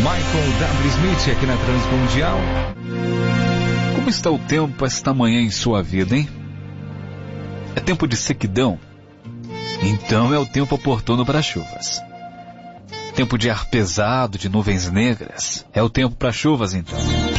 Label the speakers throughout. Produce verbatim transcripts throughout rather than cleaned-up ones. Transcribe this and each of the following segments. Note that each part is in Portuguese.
Speaker 1: Michael W. Smith aqui na Transmundial.
Speaker 2: Como está o tempo esta manhã em sua vida, hein? É tempo de sequidão? Então é o tempo oportuno para chuvas. Tempo de ar pesado, de nuvens negras. É o tempo para chuvas, então.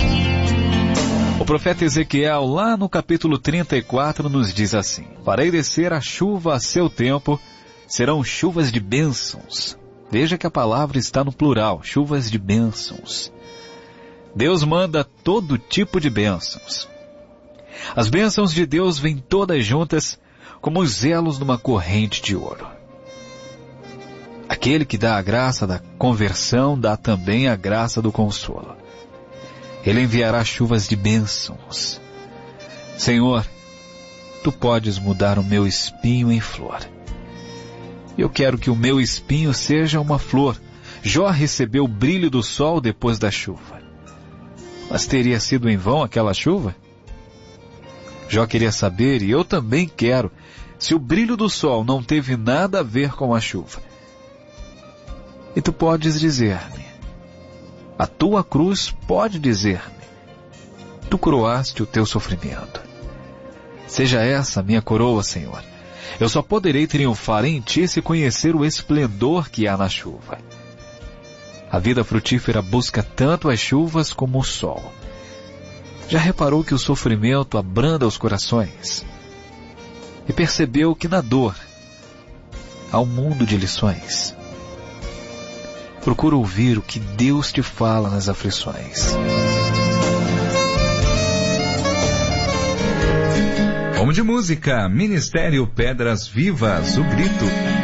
Speaker 2: O profeta Ezequiel, lá no capítulo trinta e quatro, nos diz assim: farei descer a chuva a seu tempo, serão chuvas de bênçãos. Veja que a palavra está no plural, chuvas de bênçãos. Deus manda todo tipo de bênçãos. As bênçãos de Deus vêm todas juntas, como os elos numa corrente de ouro. Aquele que dá a graça da conversão, dá também a graça do consolo. Ele enviará chuvas de bênçãos. Senhor, Tu podes mudar o meu espinho em flor. Eu quero que o meu espinho seja uma flor. Jó recebeu o brilho do sol depois da chuva. Mas teria sido em vão aquela chuva? Jó queria saber, e eu também quero, se o brilho do sol não teve nada a ver com a chuva. E tu podes dizer-me, a tua cruz pode dizer-me, tu coroaste o teu sofrimento. Seja essa a minha coroa, Senhor. Eu só poderei triunfar em ti se conhecer o esplendor que há na chuva. A vida frutífera busca tanto as chuvas como o sol. Já reparou que o sofrimento abranda os corações? E percebeu que na dor há um mundo de lições. Procura ouvir o que Deus te fala nas aflições.
Speaker 1: Vamos de música. Ministério Pedras Vivas, o grito.